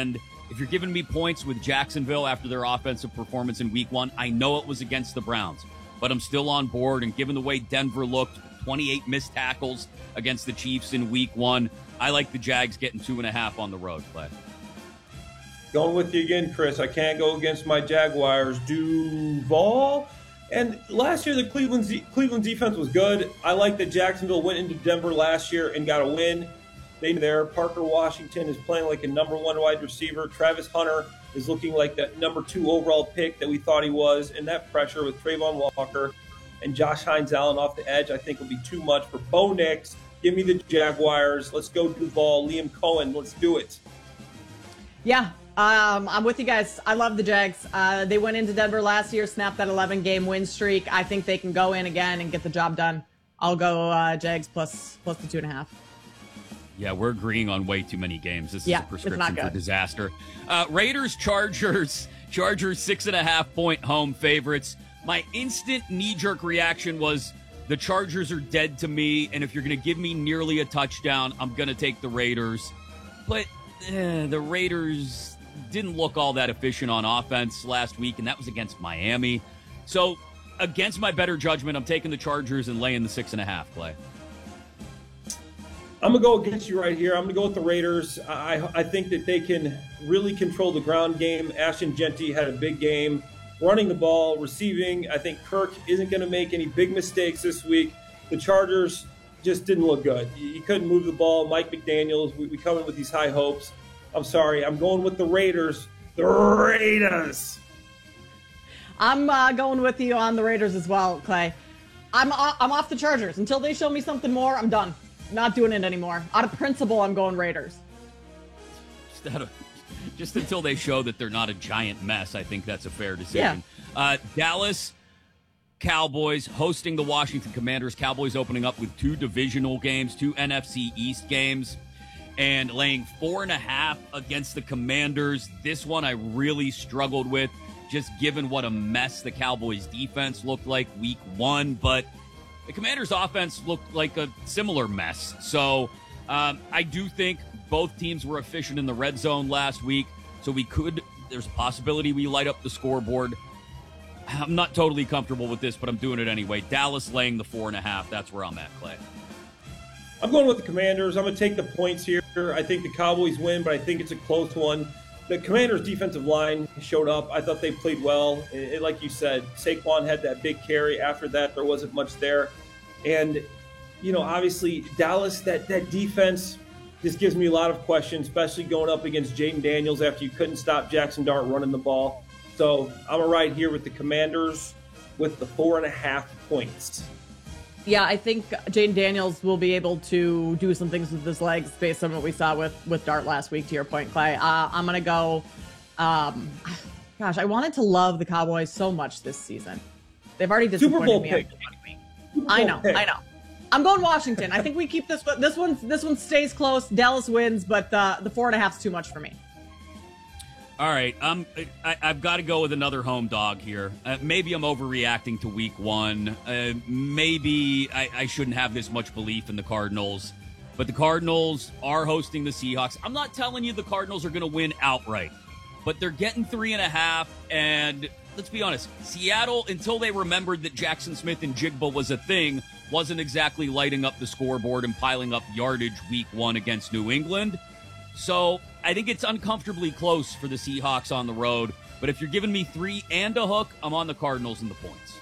And if you're giving me points with Jacksonville after their offensive performance in week 1, I know it was against the Browns, but I'm still on board. And given the way Denver looked, 28 missed tackles against the Chiefs in week 1, I like the Jags getting 2.5 on the road, Clay. Going with you again, Chris. I can't go against my Jaguars. Duval. And last year, the Cleveland defense was good. I like that Jacksonville went into Denver last year and got a win. There, Parker Washington is playing like a number 1 wide receiver. Travis Hunter is looking like that number 2 overall pick that we thought he was. And that pressure with Trayvon Walker and Josh Hines-Allen off the edge, I think will be too much for Bo Nix. Give me the Jaguars. Let's go Duval. Liam Cohen. Let's do it. Yeah. I'm with you guys. I love the Jags. They went into Denver last year, snapped that 11-game win streak. I think they can go in again and get the job done. I'll go Jags plus the 2.5. Yeah, we're agreeing on way too many games. This is a prescription for disaster. Raiders, Chargers 6.5-point home favorites. My instant knee-jerk reaction was the Chargers are dead to me, and if you're going to give me nearly a touchdown, I'm going to take the Raiders. But the Raiders didn't look all that efficient on offense last week, and that was against Miami. So, against my better judgment, I'm taking the Chargers and laying the 6.5, Clay. I'm going to go against you right here. I'm going to go with the Raiders. I think that they can really control the ground game. Ashton Genty had a big game running the ball, receiving. I think Kirk isn't going to make any big mistakes this week. The Chargers just didn't look good. You couldn't move the ball. Mike McDaniels, we come in with these high hopes. I'm sorry. I'm going with the Raiders. The Raiders. I'm going with you on the Raiders as well, Clay. I'm off the Chargers. Until they show me something more, I'm done. Not doing it anymore. Out of principle, I'm going Raiders. Just until they show that they're not a giant mess, I think that's a fair decision. Yeah. Dallas Cowboys hosting the Washington Commanders. Cowboys opening up with 2 divisional games, 2 NFC East games, and laying 4.5 against the Commanders. This one I really struggled with, just given what a mess the Cowboys defense looked like week 1, but the Commanders offense looked like a similar mess. So I do think both teams were efficient in the red zone last week, so there's a possibility we light up the scoreboard. I'm not totally comfortable with this, but I'm doing it anyway. Dallas laying the 4.5. That's where I'm at, Clay. I'm going with the Commanders. I'm going to take the points here. I think the Cowboys win, but I think it's a close one. The Commanders' defensive line showed up. I thought they played well. Like you said, Saquon had that big carry. After that, there wasn't much there. And, obviously, Dallas, that defense just gives me a lot of questions, especially going up against Jaden Daniels after you couldn't stop Jackson Dart running the ball. So I'm a right here with the Commanders with the 4.5 points. Yeah, I think Jaden Daniels will be able to do some things with his legs based on what we saw with Dart last week, to your point, Clay. I'm going to go, gosh, I wanted to love the Cowboys so much this season. They've already disappointed me after 1 week. I know. I'm going Washington. I think we keep this one. This one stays close. Dallas wins, but the 4.5 is too much for me. All right, I've got to go with another home dog here. Maybe I'm overreacting to week 1. Maybe I shouldn't have this much belief in the Cardinals. But the Cardinals are hosting the Seahawks. I'm not telling you the Cardinals are going to win outright. But they're getting 3.5. And let's be honest, Seattle, until they remembered that Jackson Smith and Jigba was a thing, wasn't exactly lighting up the scoreboard and piling up yardage week 1 against New England. So I think it's uncomfortably close for the Seahawks on the road. But if you're giving me 3 and a hook, I'm on the Cardinals and the points.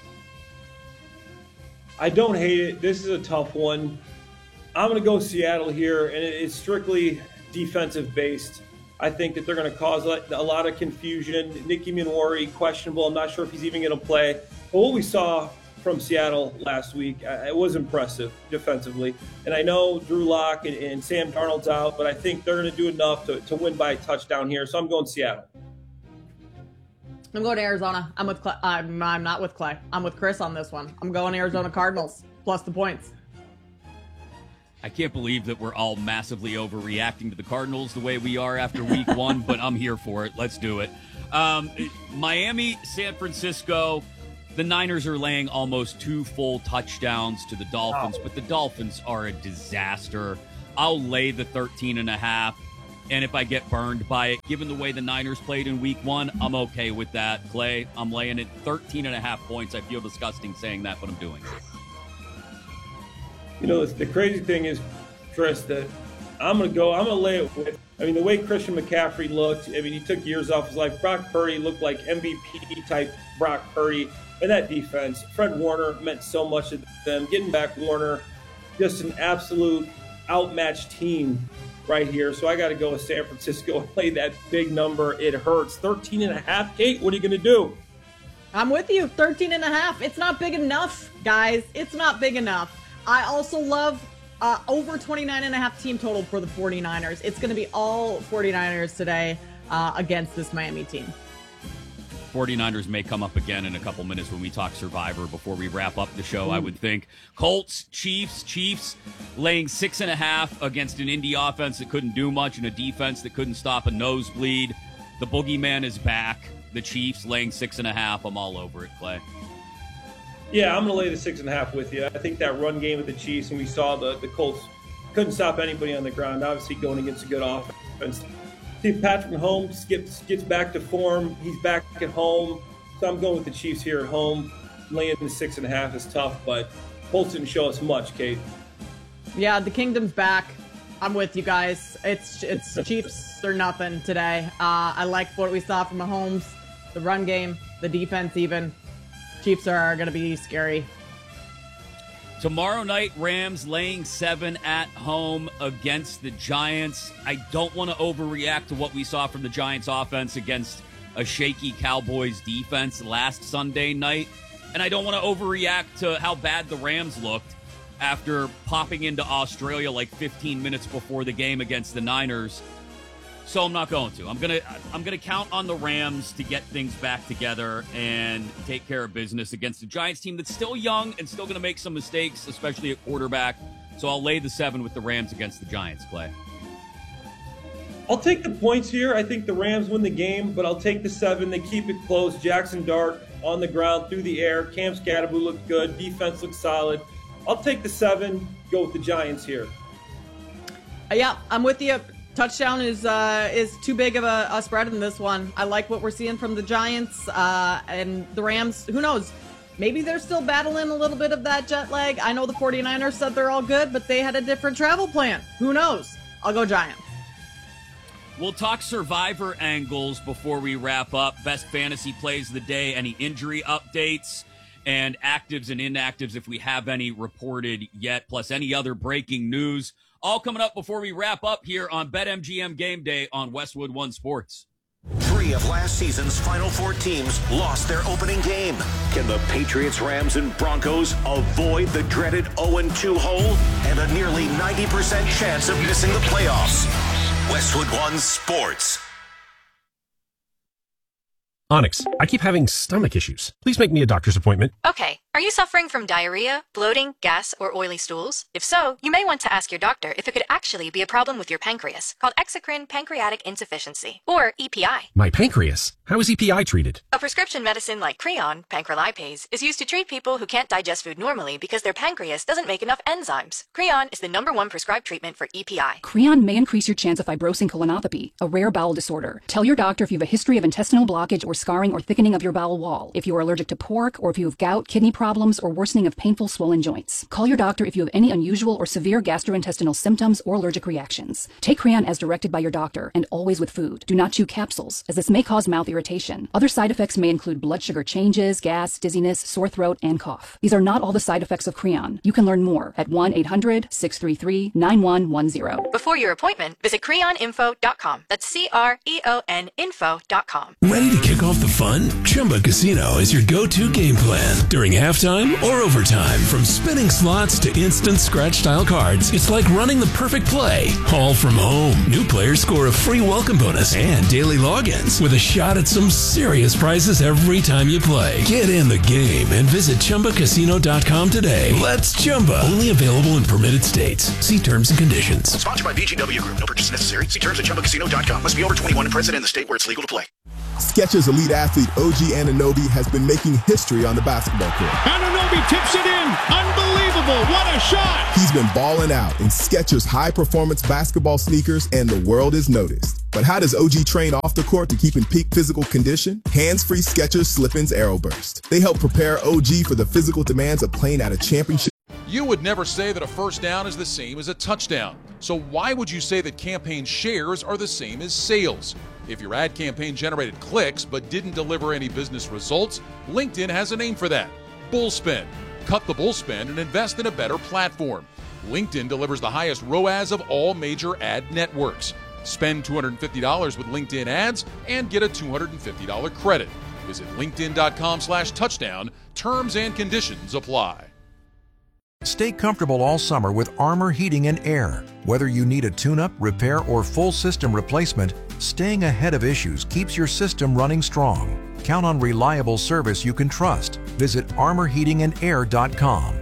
I don't hate it. This is a tough one. I'm going to go Seattle here, and it's strictly defensive-based. I think that they're going to cause a lot of confusion. Nicky Minwari, questionable. I'm not sure if he's even going to play. But what we saw from Seattle last week, it was impressive defensively. And I know Drew Lock and Sam Darnold's out, but I think they're going to do enough to win by a touchdown here. So I'm going Seattle. I'm going to Arizona. I'm with Clay. I'm not with Clay. I'm with Chris on this one. I'm going Arizona Cardinals plus the points. I can't believe that we're all massively overreacting to the Cardinals the way we are after week 1, but I'm here for it. Let's do it. Miami, San Francisco. The Niners are laying almost 2 full touchdowns to the Dolphins, but the Dolphins are a disaster. I'll lay the 13.5. And if I get burned by it, given the way the Niners played in week 1, I'm okay with that. Clay, I'm laying it 13.5 points. I feel disgusting saying that, but I'm doing it. The crazy thing is, Chris, that I'm going to lay it with, the way Christian McCaffrey looked, he took years off his life. Brock Purdy looked like MVP-type Brock Purdy. And that defense, Fred Warner meant so much to them. Getting back Warner, just an absolute outmatched team right here. So I got to go with San Francisco and play that big number. It hurts. 13.5. Kate, what are you going to do? I'm with you. 13.5. It's not big enough, guys. It's not big enough. I also love over 29.5 team total for the 49ers. It's going to be all 49ers today against this Miami team. 49ers may come up again in a couple minutes when we talk Survivor before we wrap up the show, I would think. Colts, Chiefs laying 6.5 against an Indy offense that couldn't do much and a defense that couldn't stop a nosebleed. The boogeyman is back. The Chiefs laying 6.5. I'm all over it, Clay. Yeah, I'm going to lay the 6.5 with you. I think that run game with the Chiefs, and we saw the Colts couldn't stop anybody on the ground, obviously going against a good offense. See if Patrick Mahomes gets back to form. He's back at home. So I'm going with the Chiefs here at home. Laying the 6.5 is tough, but Colts didn't show us much, Kate. Yeah, the kingdom's back. I'm with you guys. It's Chiefs or nothing today. I like what we saw from Mahomes, the run game, the defense even. Chiefs are going to be scary. Tomorrow night, Rams laying 7 at home against the Giants. I don't want to overreact to what we saw from the Giants offense against a shaky Cowboys defense last Sunday night. And I don't want to overreact to how bad the Rams looked after popping into Australia like 15 minutes before the game against the Niners. So I'm not going to. I'm gonna count on the Rams to get things back together and take care of business against a Giants team that's still young and still going to make some mistakes, especially at quarterback. So I'll lay the 7 with the Rams against the Giants, Clay. I'll take the points here. I think the Rams win the game, but I'll take the 7. They keep it close. Jackson Dart on the ground, through the air. Cam Scatterboo looked good. Defense looks solid. I'll take the 7. Go with the Giants here. Yeah, I'm with you. Touchdown is too big of a spread in this one. I like what we're seeing from the Giants and the Rams. Who knows? Maybe they're still battling a little bit of that jet lag. I know the 49ers said they're all good, but they had a different travel plan. Who knows? I'll go Giants. We'll talk Survivor angles before we wrap up. Best fantasy plays of the day, any injury updates, and actives and inactives if we have any reported yet, plus any other breaking news. All coming up before we wrap up here on BetMGM Game Day on Westwood One Sports. 3 of last season's Final Four teams lost their opening game. Can the Patriots, Rams, and Broncos avoid the dreaded 0-2 hole and a nearly 90% chance of missing the playoffs? Westwood One Sports. Onyx, I keep having stomach issues. Please make me a doctor's appointment. Okay. Are you suffering from diarrhea, bloating, gas, or oily stools? If so, you may want to ask your doctor if it could actually be a problem with your pancreas, called exocrine pancreatic insufficiency, or EPI. My pancreas? How is EPI treated? A prescription medicine like Creon, pancrelipase, is used to treat people who can't digest food normally because their pancreas doesn't make enough enzymes. Creon is the #1 prescribed treatment for EPI. Creon may increase your chance of fibrosing colonopathy, a rare bowel disorder. Tell your doctor if you have a history of intestinal blockage or scarring or thickening of your bowel wall, if you are allergic to pork, or if you have gout, kidney problems, or worsening of painful swollen joints. Call your doctor if you have any unusual or severe gastrointestinal symptoms or allergic reactions. Take Creon as directed by your doctor, and always with food. Do not chew capsules, as this may cause mouth irritation. Other side effects may include blood sugar changes, gas, dizziness, sore throat, and cough. These are not all the side effects of Creon. You can learn more at 1-800-633-9110. Before your appointment, visit creoninfo.com. That's CREON info.com. Ready to kick off the fun? Chumba Casino is your go-to game plan. During halftime or overtime, from spinning slots to instant scratch-style cards, it's like running the perfect play, all from home. New players score a free welcome bonus and daily logins with a shot at some serious prizes every time you play. Get in the game and visit ChumbaCasino.com today. Let's Chumba. Only available in permitted states. See terms and conditions. Sponsored by VGW Group. No purchase necessary. See terms at ChumbaCasino.com. Must be over 21 and present in the state where it's legal to play. Skechers elite athlete OG Anunoby has been making history on the basketball court. Anunoby tips it in. Unbelievable. What a shot. He's been balling out in Skechers high-performance basketball sneakers, and the world is noticed. But how does OG train off the court to keep in peak physical condition? Hands-free Skechers Slip-ins Aeroburst. They help prepare OG for the physical demands of playing at a championship. You would never say that a first down is the same as a touchdown. So why would you say that campaign shares are the same as sales? If your ad campaign generated clicks but didn't deliver any business results, LinkedIn has a name for that: Bullspend. Cut the bullspend and invest in a better platform. LinkedIn delivers the highest ROAS of all major ad networks. Spend $250 with LinkedIn ads and get a $250 credit. Visit linkedin.com/touchdown. Terms and conditions apply. Stay comfortable all summer with Armor Heating and Air. Whether you need a tune-up, repair, or full system replacement, staying ahead of issues keeps your system running strong. Count on reliable service you can trust. Visit armorheatingandair.com.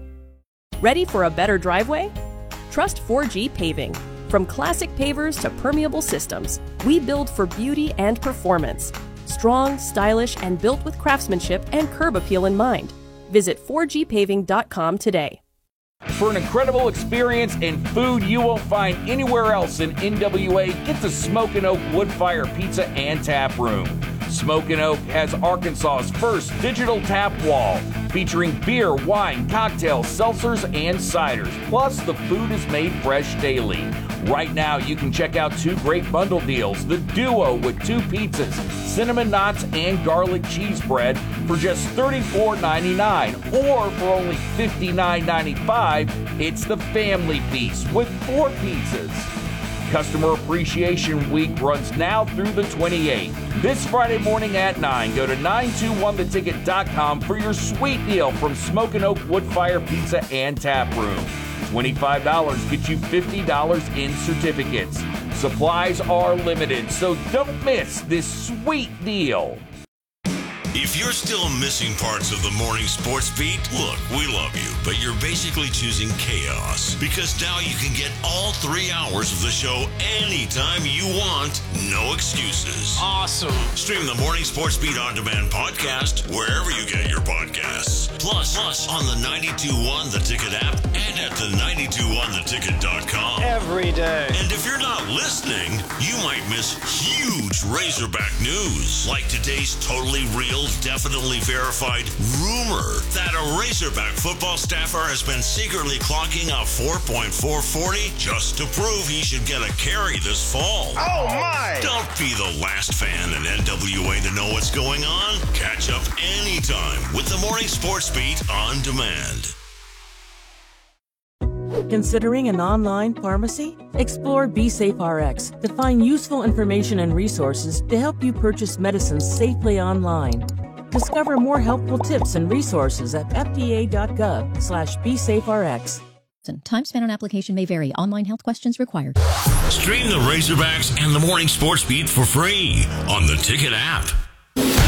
Ready for a better driveway? Trust 4G Paving. From classic pavers to permeable systems, we build for beauty and performance. Strong, stylish, and built with craftsmanship and curb appeal in mind. Visit 4gpaving.com today. For an incredible experience and food you won't find anywhere else in NWA, get to Smokin' Oak Woodfire Pizza and Tap Room. Smokin' Oak has Arkansas's first digital tap wall, featuring beer, wine, cocktails, seltzers, and ciders. Plus, the food is made fresh daily. Right now, you can check out 2 great bundle deals: the Duo with 2 pizzas, cinnamon knots, and garlic cheese bread for just $34.99, or for only $59.95, it's the Family Piece with 4 pizzas. Customer Appreciation Week runs now through the 28th. This Friday morning at 9, go to 921theticket.com for your sweet deal from Smokin' Oak Woodfire Pizza and Tap Room. $25 gets you $50 in certificates. Supplies are limited, so don't miss this sweet deal. If you're still missing parts of the morning sports beat, look, we love you, but you're basically choosing chaos, because now you can get all 3 hours of the show anytime you want. No excuses. Awesome. Stream the Morning Sports Beat On Demand podcast wherever you get your podcasts. Plus on the 92.1 The Ticket app and at the 92ontheticket.com. Every day. And if you're not listening, you might miss huge Razorback news, like today's totally real, definitely verified rumor that a Razorback football staffer has been secretly clocking a 4.440 just to prove he should get a carry this fall. Oh my! Don't be the last fan in NWA to know what's going on. Catch up anytime with the Morning Sports Beat On Demand. Considering an online pharmacy? Explore BeSafeRx to find useful information and resources to help you purchase medicines safely online. Discover more helpful tips and resources at fda.gov/BeSafeRx. Time spent on application may vary. Online health questions required. Stream the Razorbacks and the Morning Sports Beat for free on the Ticket app.